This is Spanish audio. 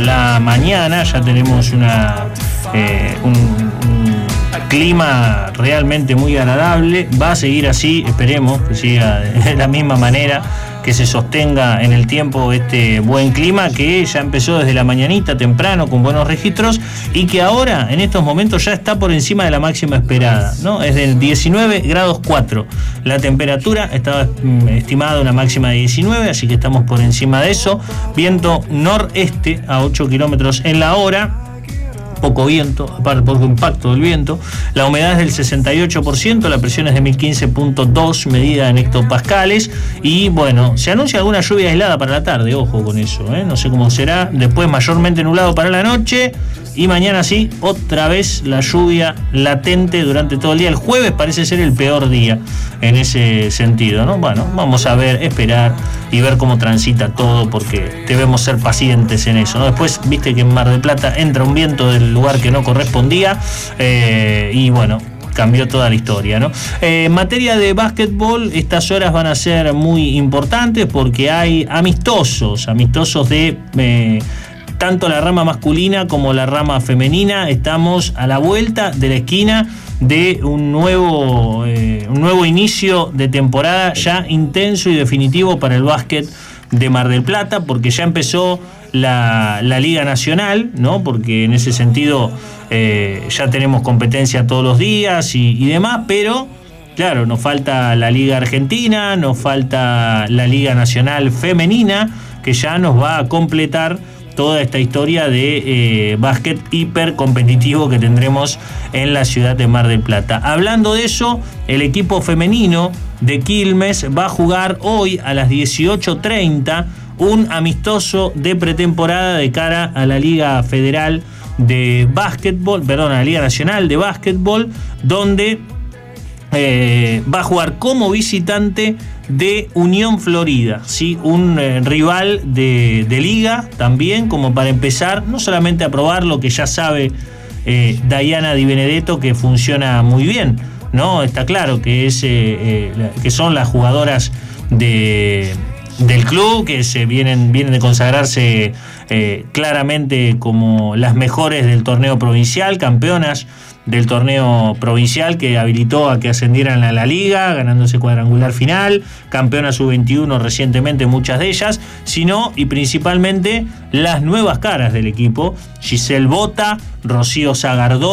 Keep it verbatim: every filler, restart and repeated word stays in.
la mañana ya tenemos una eh, un, un clima realmente muy agradable. Va a seguir así, esperemos que siga de la misma manera, que se sostenga en el tiempo este buen clima que ya empezó desde la mañanita temprano con buenos registros y que ahora en estos momentos ya está por encima de la máxima esperada, ¿no? Es del diecinueve grados cuatro la temperatura, estaba estimada una máxima de diecinueve, así que estamos por encima de eso. Viento noreste a ocho kilómetros en la hora, poco viento, aparte poco impacto del viento. La humedad es del sesenta y ocho por ciento, la presión es de mil quince punto dos medida en hectopascales y bueno, se anuncia alguna lluvia aislada para la tarde, ojo con eso, ¿eh? No sé cómo será, después mayormente nublado para la noche y mañana sí, otra vez la lluvia latente durante todo el día. El jueves parece ser el peor día en ese sentido, ¿no? Bueno, vamos a ver, esperar y ver cómo transita todo, porque debemos ser pacientes en eso, ¿no? Después, viste que en Mar del Plata entra un viento del lugar que no correspondía eh, y bueno, cambió toda la historia, ¿no? Eh, en materia de básquetbol, estas horas van a ser muy importantes porque hay amistosos, amistosos de eh, tanto la rama masculina como la rama femenina. Estamos a la vuelta de la esquina de un nuevo, eh, un nuevo inicio de temporada ya intenso y definitivo para el básquet de Mar del Plata, porque ya empezó la, la Liga Nacional, ¿no? Porque en ese sentido eh, ya tenemos competencia todos los días y, y demás, pero claro, nos falta la Liga Argentina, nos falta la Liga Nacional Femenina, que ya nos va a completar toda esta historia de eh, básquet hiper competitivo que tendremos en la ciudad de Mar del Plata. Hablando de eso, el equipo femenino de Quilmes va a jugar hoy a las dieciocho treinta un amistoso de pretemporada de cara a la Liga Federal de Básquetbol, perdón, a la Liga Nacional de Básquetbol, donde Eh, va a jugar como visitante de Unión Florida, ¿sí? Un eh, rival de, de liga también, como para empezar no solamente a probar lo que ya sabe eh, Dayana Di Benedetto, que funciona muy bien, ¿no? Está claro que, es, eh, eh, que son las jugadoras de, del club, que se vienen, vienen de consagrarse eh, claramente como las mejores del torneo provincial, campeonas del torneo provincial que habilitó a que ascendieran a la liga, ganándose cuadrangular final, campeona sub veintiuno recientemente, muchas de ellas, sino y principalmente las nuevas caras del equipo, Giselle Bota, Rocío Sagardó